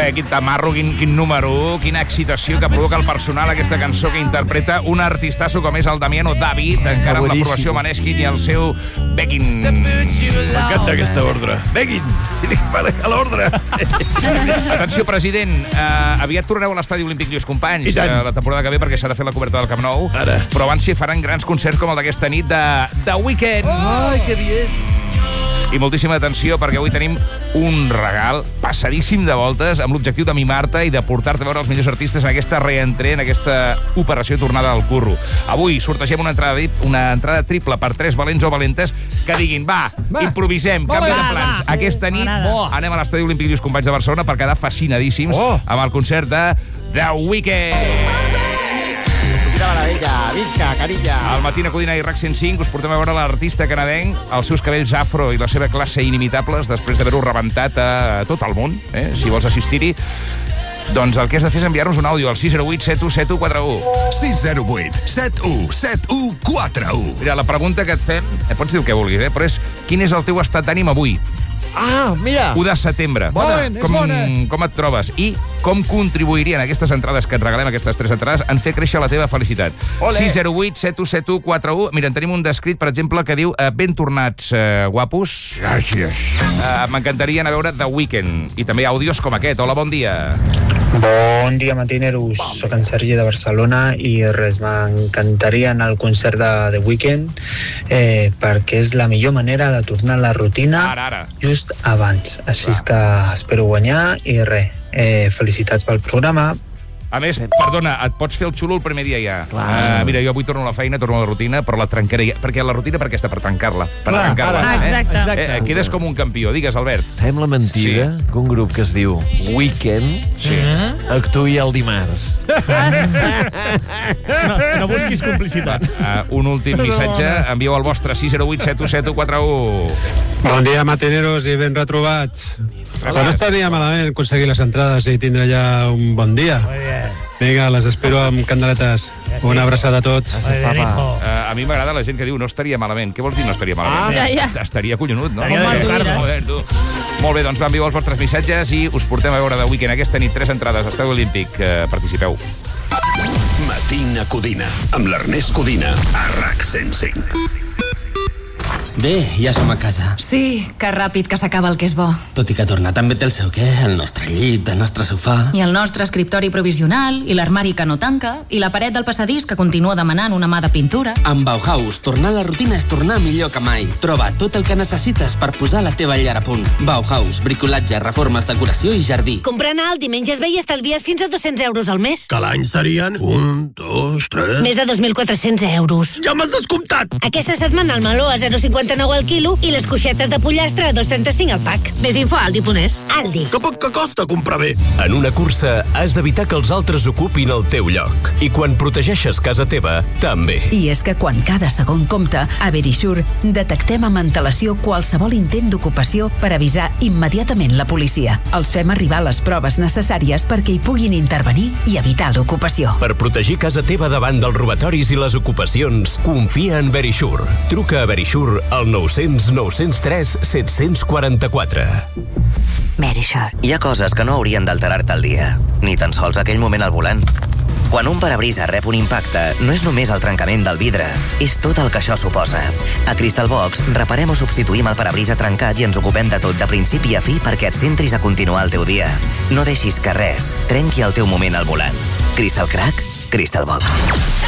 quin tamarro, quin número, quina excitació que provoca el personal aquesta cançó que interpreta un artistasso com és el Damiano David, encara amb la formació Maneskin i el seu Beggin. M'encanta aquesta ordre. Beggin! A l'ordre! Atenció, president, aviat torneu a l'Estadi Olímpic Lluís Companys la temporada que ve perquè s'ha de fer la coberta del Camp Nou. Ara. Però abans s'hi faran grans concerts com el d'aquesta nit de The Weeknd. Ai, que bien! I moltíssima atenció perquè avui tenim un regal passadíssim de voltes amb l'objectiu de mimar-te i de portar-te a veure els millors artistes en aquesta reentrée, en aquesta operació tornada al curro. Avui sortegem una entrada triple per 3 valents o valentes que diguin, va, improvisem, canvi de plans. Aquesta nit anem a l'Estadi Olímpic Lluís Companys de Barcelona per quedar fascinadíssims amb el concert de The Weeknd. Visca, carilla. Al Matina Codina i RAC 105 us portem a veure l'artista canadenc, els seus cabells afro i la seva classe inimitables després d'haver-ho rebentat a tot el món. Si vols assistir-hi, doncs el que has de fer és enviar-nos un àudio al 608 717141. 608 717141. Mira, la pregunta que et fem, pots dir el que vulguis, però és quin és el teu estat d'ànim avui? Ah, mira. 1 de setembre. Com et trobes? I com contribuirien aquestes entrades que et regalem, aquestes 3 entrades, en fer créixer la teva felicitat? 608 717141. Mira, en tenim un descrit, per exemple, que diu ben tornats, guapos. Gràcies. M'encantaria anar a veure The Weeknd. I també àudios com aquest. Hola, bon dia. Bon dia, matineros. Soc en Sergi de Barcelona i res, m'encantaria anar al concert de The Weeknd perquè és la millor manera de tornar a la rutina just abans. Així és que espero guanyar i res, felicitats pel programa. A més, perdona, et pots fer el xulo el primer dia ja. Mira, jo avui torno a la feina, torno a la rutina, però la trencaré ja. Perquè la rutina, per què està? Per tancar-la. Exacte. Quedes com un campió. Digues, Albert. Sembla mentida que un grup que es diu Weeknd actuï el dimarts. No busquis complicitat. Un últim missatge. Envieu al vostre 608 717141. Bon dia, matineros, i ben retrobats. No estaria malament aconseguir les entrades i tindre ja un bon dia. Vinga, les espero amb candeletes. Una abraçada a tots. A mi m'agrada la gent que diu no estaria malament. Què vols dir no estaria malament? Estaria collonut, no? Molt bé, doncs envieu els vostres missatges i us portem a veure The Weeknd aquesta nit 3 entrades a l'Estadi Olímpic. Participeu. Matina Codina, amb l'Ernest Codina, a RAC 105. Bé, ja som a casa. Sí, que ràpid que s'acaba el que és bo. Tot i que tornar també té el seu què, el nostre llit, el nostre sofà... I el nostre escriptori provisional, i l'armari que no tanca, i la paret del passadís que continua demanant una mà de pintura. Amb Bauhaus, tornar a la rutina és tornar millor que mai. Troba tot el que necessites per posar la teva llar a punt. Bauhaus, bricolatge, reformes, decoració i jardí. Comprant alt, diumenges ve i estalvies fins a 200 euros al mes. Que l'any serien 1, 2, 3... Més de 2.400 euros. Ja m'has descomptat! Aquesta setmana el meló a 0,59 al quilo i les coixetes de pollastre a 2,35 al pack. Més info a Aldi.es. Aldi. Que poc que costa comprar bé. En una cursa has d'evitar que els altres ocupin el teu lloc. I quan protegeixes casa teva, també. I és que quan cada segon compta, a Verisure detectem amb antelació qualsevol intent d'ocupació per avisar immediatament la policia. Els fem arribar les proves necessàries perquè hi puguin intervenir i evitar l'ocupació. Per protegir casa teva davant dels robatoris i les ocupacions, confia en Verisure. Truca a Verisure al 900-903 744. Verisure. Hi ha coses que no haurien d'alterar-te el dia, ni tan sols aquell moment al volant. Quan un parabrisa rep un impacte, no és només el trencament del vidre, és tot el que això suposa. A Crystal Box reparem o substituïm el parabrisa trencat i ens ocupem de tot de principi a fi perquè et centris a continuar el teu dia. No deixis que res trenqui el teu moment al volant. Crystal Crack, Crystal Box.